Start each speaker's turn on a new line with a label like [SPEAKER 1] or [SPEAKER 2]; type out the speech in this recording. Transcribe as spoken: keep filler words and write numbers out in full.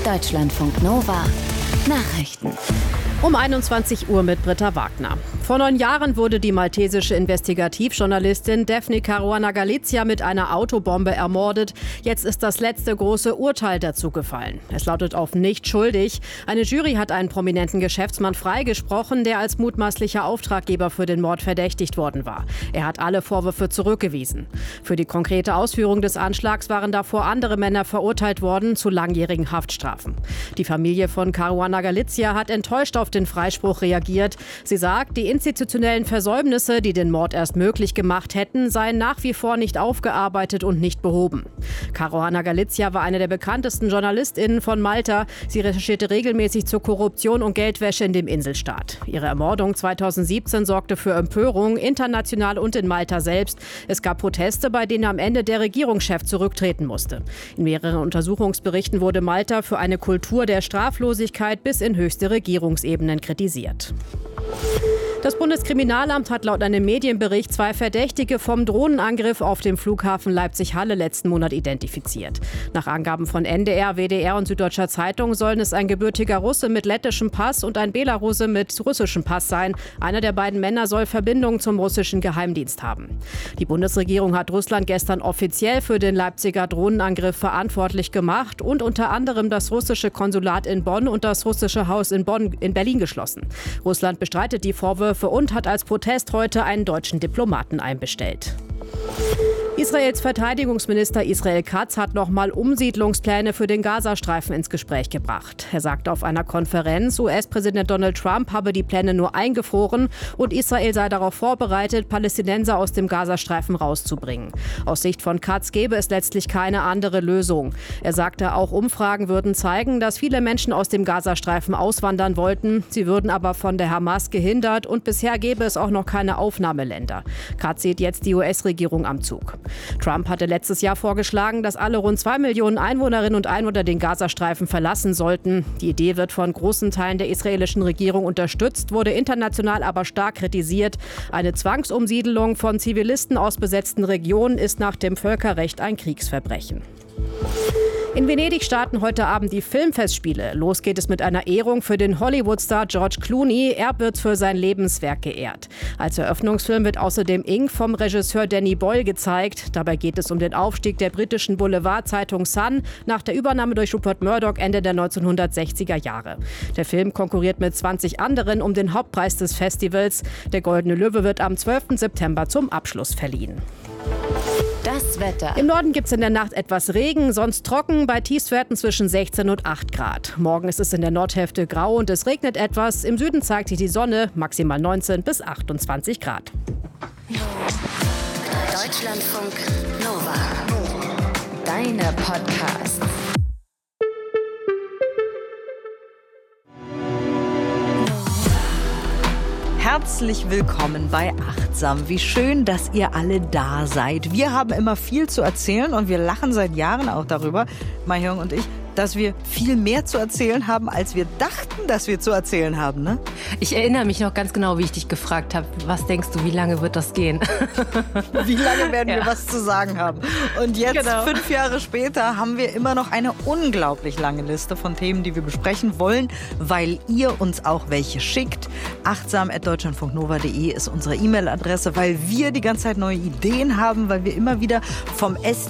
[SPEAKER 1] Deutschlandfunk Nova Nachrichten.
[SPEAKER 2] Um einundzwanzig Uhr mit Britta Wagner. Vor neun Jahren wurde die maltesische Investigativjournalistin Daphne Caruana Galizia mit einer Autobombe ermordet. Jetzt ist das letzte große Urteil dazu gefallen. Es lautet auf nicht schuldig. Eine Jury hat einen prominenten Geschäftsmann freigesprochen, der als mutmaßlicher Auftraggeber für den Mord verdächtigt worden war. Er hat alle Vorwürfe zurückgewiesen. Für die konkrete Ausführung des Anschlags waren davor andere Männer verurteilt worden zu langjährigen Haftstrafen. Die Familie von Caruana Galizia hat enttäuscht auf den Freispruch reagiert. Sie sagt, die institutionellen Versäumnisse, die den Mord erst möglich gemacht hätten, seien nach wie vor nicht aufgearbeitet und nicht behoben. Caruana Galizia war eine der bekanntesten JournalistInnen von Malta. Sie recherchierte regelmäßig zur Korruption und Geldwäsche in dem Inselstaat. Ihre Ermordung zweitausendsiebzehn sorgte für Empörung, international und in Malta selbst. Es gab Proteste, bei denen am Ende der Regierungschef zurücktreten musste. In mehreren Untersuchungsberichten wurde Malta für eine Kultur der Straflosigkeit bis in höchste Regierungsebenen kritisiert. Das Bundeskriminalamt hat laut einem Medienbericht zwei Verdächtige vom Drohnenangriff auf dem Flughafen Leipzig-Halle letzten Monat identifiziert. Nach Angaben von N D R, W D R und Süddeutscher Zeitung sollen es ein gebürtiger Russe mit lettischem Pass und ein Belaruse mit russischem Pass sein. Einer der beiden Männer soll Verbindungen zum russischen Geheimdienst haben. Die Bundesregierung hat Russland gestern offiziell für den Leipziger Drohnenangriff verantwortlich gemacht und unter anderem das russische Konsulat in Bonn und das russische Haus in Bonn in Berlin geschlossen. Russland bestreitet die Vorwürfe und hat als Protest heute einen deutschen Diplomaten einbestellt. Israels Verteidigungsminister Israel Katz hat nochmal Umsiedlungspläne für den Gazastreifen ins Gespräch gebracht. Er sagte auf einer Konferenz, U S-Präsident Donald Trump habe die Pläne nur eingefroren und Israel sei darauf vorbereitet, Palästinenser aus dem Gazastreifen rauszubringen. Aus Sicht von Katz gäbe es letztlich keine andere Lösung. Er sagte, auch Umfragen würden zeigen, dass viele Menschen aus dem Gazastreifen auswandern wollten. Sie würden aber von der Hamas gehindert und bisher gäbe es auch noch keine Aufnahmeländer. Katz sieht jetzt die U S-Regierung am Zug. Trump hatte letztes Jahr vorgeschlagen, dass alle rund zwei Millionen Einwohnerinnen und Einwohner den Gazastreifen verlassen sollten. Die Idee wird von großen Teilen der israelischen Regierung unterstützt, wurde international aber stark kritisiert. Eine Zwangsumsiedelung von Zivilisten aus besetzten Regionen ist nach dem Völkerrecht ein Kriegsverbrechen. In Venedig starten heute Abend die Filmfestspiele. Los geht es mit einer Ehrung für den Hollywood-Star George Clooney. Er wird für sein Lebenswerk geehrt. Als Eröffnungsfilm wird außerdem Ink vom Regisseur Danny Boyle gezeigt. Dabei geht es um den Aufstieg der britischen Boulevardzeitung Sun nach der Übernahme durch Rupert Murdoch Ende der neunzehnhundertsechziger Jahre. Der Film konkurriert mit zwanzig anderen um den Hauptpreis des Festivals. Der Goldene Löwe wird am zwölften September zum Abschluss verliehen.
[SPEAKER 1] Das Wetter.
[SPEAKER 2] Im Norden gibt es in der Nacht etwas Regen, sonst trocken bei Tiefstwerten zwischen sechzehn und acht Grad. Morgen ist es in der Nordhälfte grau und es regnet etwas. Im Süden zeigt sich die Sonne, maximal neunzehn bis achtundzwanzig Grad.
[SPEAKER 1] Deutschlandfunk Nova. Deine Podcasts.
[SPEAKER 3] Herzlich willkommen bei Achtsam. Wie schön, dass ihr alle da seid. Wir haben immer viel zu erzählen und wir lachen seit Jahren auch darüber, Mahjong und ich, dass wir viel mehr zu erzählen haben, als wir dachten, dass wir zu erzählen haben, ne?
[SPEAKER 4] Ich erinnere mich noch ganz genau, wie ich dich gefragt habe, was denkst du, wie lange wird das gehen?
[SPEAKER 3] Wie lange werden
[SPEAKER 4] ja.
[SPEAKER 3] wir was zu sagen haben? Und jetzt, genau. fünf Jahre später, haben wir immer noch eine unglaublich lange Liste von Themen, die wir besprechen wollen, weil ihr uns auch welche schickt. achtsam at deutschlandfunknova punkt de ist unsere E-Mail-Adresse, weil wir die ganze Zeit neue Ideen haben, weil wir immer wieder vom S